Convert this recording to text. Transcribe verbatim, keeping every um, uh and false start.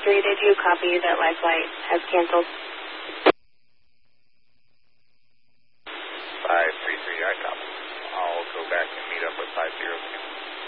three, did you copy that Lifeline has canceled?